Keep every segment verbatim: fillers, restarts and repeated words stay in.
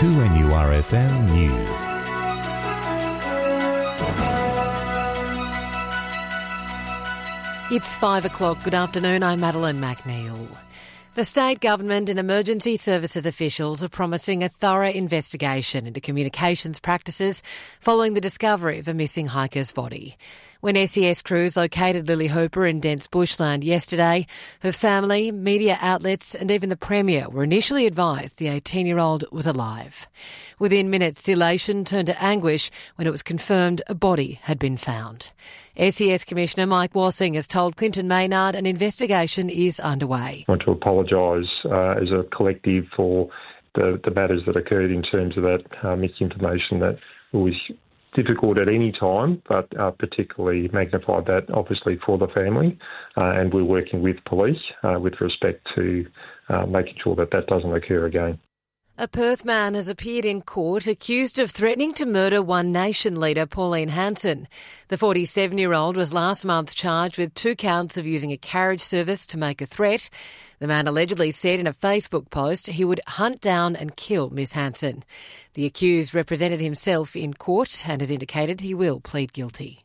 two N U R F M News. It's five o'clock. Good afternoon. I'm Madeline McNeil. The state government and emergency services officials are promising a thorough investigation into communications practices following the discovery of a missing hiker's body. When S E S crews located Lily Hooper in dense bushland yesterday, her family, media outlets and even the Premier were initially advised the eighteen-year-old was alive. Within minutes, elation turned to anguish when it was confirmed a body had been found. S E S Commissioner Mike Wassing has told Clinton Maynard an investigation is underway. I want to apologise uh, as a collective for the, the matters that occurred in terms of that uh, misinformation that was difficult at any time, but uh, particularly magnified that obviously for the family. Uh, and we're working with police uh, with respect to uh, making sure that that doesn't occur again. A Perth man has appeared in court accused of threatening to murder One Nation leader Pauline Hanson. The forty-seven-year-old was last month charged with two counts of using a carriage service to make a threat. The man allegedly said in a Facebook post he would hunt down and kill Miss Hanson. The accused represented himself in court and has indicated he will plead guilty.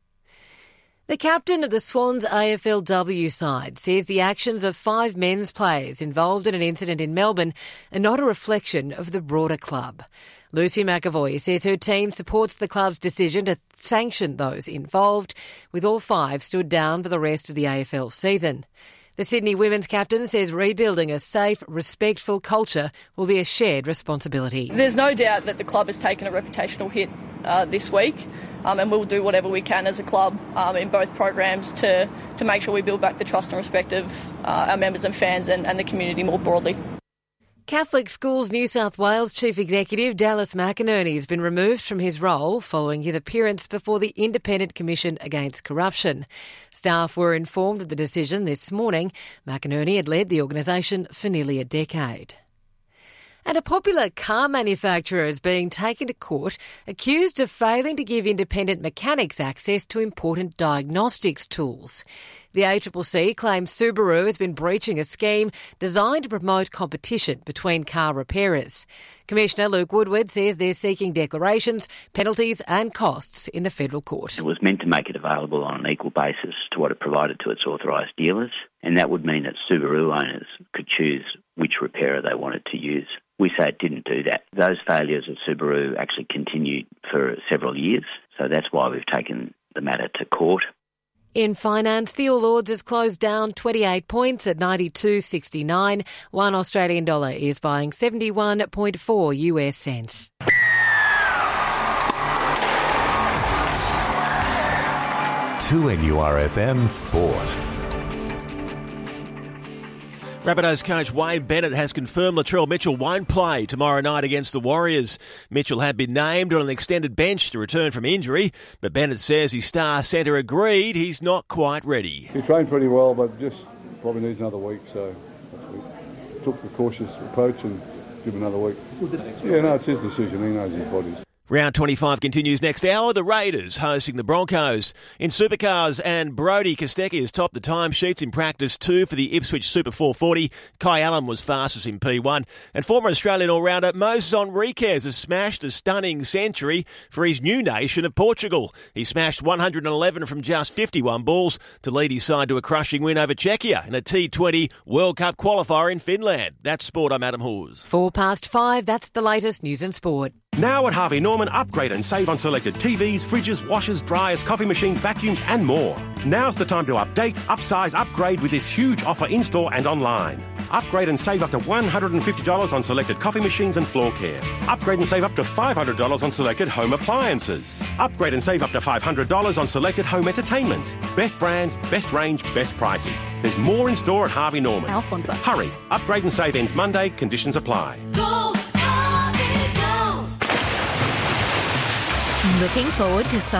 The captain of the Swans A F L W side says the actions of five men's players involved in an incident in Melbourne are not a reflection of the broader club. Lucy McAvoy says her team supports the club's decision to sanction those involved, with all five stood down for the rest of the A F L season. The Sydney women's captain says rebuilding a safe, respectful culture will be a shared responsibility. There's no doubt that the club has taken a reputational hit uh, this week. Um, and we'll do whatever we can as a club um, in both programs to, to make sure we build back the trust and respect of uh, our members and fans and, and the community more broadly. Catholic Schools New South Wales Chief Executive Dallas McInerney has been removed from his role following his appearance before the Independent Commission Against Corruption. Staff were informed of the decision this morning. McInerney had led the organisation for nearly a decade. And a popular car manufacturer is being taken to court accused of failing to give independent mechanics access to important diagnostics tools. The A C C C claims Subaru has been breaching a scheme designed to promote competition between car repairers. Commissioner Luke Woodward says they're seeking declarations, penalties and costs in the federal court. It was meant to make it available on an equal basis to what it provided to its authorised dealers, and that would mean that Subaru owners could choose which repairer they wanted to use. We say it didn't do that. Those failures of Subaru actually continued for several years, so that's why we've taken the matter to court. In finance, the All Ords has closed down twenty-eight points at ninety-two sixty-nine. One Australian dollar is buying seventy-one point four U S cents. two N U R F M Sport. Rabbitohs coach Wayne Bennett has confirmed Latrell Mitchell won't play tomorrow night against the Warriors. Mitchell had been named on an extended bench to return from injury, but Bennett says his star centre agreed he's not quite ready. He trained pretty well, but just probably needs another week, so we took the cautious approach and give him another week. Yeah, no, it's his decision. He knows his body. Round twenty-five continues next hour. The Raiders hosting the Broncos. In supercars, and Brody Kostecki has topped the timesheets in practice two for the Ipswich Super four forty. Kai Allen was fastest in P one. And former Australian all-rounder Moses Henriquez has smashed a stunning century for his new nation of Portugal. He smashed one hundred eleven from just fifty-one balls to lead his side to a crushing win over Czechia in a T twenty World Cup qualifier in Finland. That's sport. I'm Adam Hawes. Four past five, that's the latest news and sport. Now at Harvey Norman, upgrade and save on selected T Vs, fridges, washers, dryers, coffee machines, vacuums and more. Now's the time to update, upsize, upgrade with this huge offer in-store and online. Upgrade and save up to one hundred fifty dollars on selected coffee machines and floor care. Upgrade and save up to five hundred dollars on selected home appliances. Upgrade and save up to five hundred dollars on selected home entertainment. Best brands, best range, best prices. There's more in store at Harvey Norman. Our sponsor. Hurry. Upgrade and save ends Monday. Conditions apply. Go, Harvey, go! Looking forward to summer?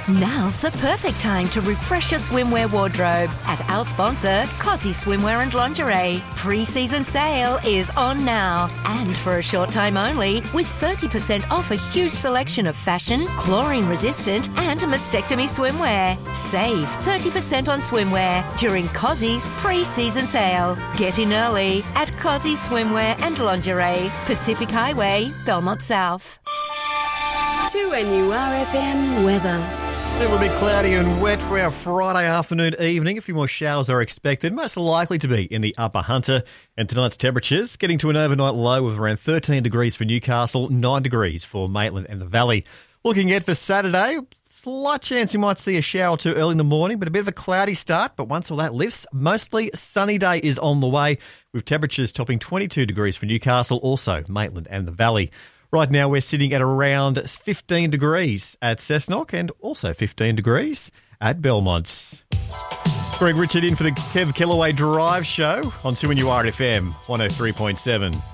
Now's the perfect time to refresh your swimwear wardrobe at our sponsor, Cosy Swimwear and Lingerie. Pre-season sale is on now, and for a short time only, with thirty percent off a huge selection of fashion, chlorine-resistant and mastectomy swimwear. Save thirty percent on swimwear during Cosy's pre-season sale. Get in early at Cosy Swimwear and Lingerie, Pacific Highway, Belmont South. two N U R F M weather. Still a bit cloudy and wet for our Friday afternoon evening. A few more showers are expected, most likely to be in the Upper Hunter. And tonight's temperatures getting to an overnight low of around thirteen degrees for Newcastle, nine degrees for Maitland and the Valley. Looking ahead for Saturday, slight chance you might see a shower or two early in the morning, but a bit of a cloudy start. But once all that lifts, mostly sunny day is on the way, with temperatures topping twenty-two degrees for Newcastle, also Maitland and the Valley. Right now we're sitting at around fifteen degrees at Cessnock and also fifteen degrees at Belmont. Greg Richard in for the Kev Kellaway Drive Show on two N U R F M one oh three point seven.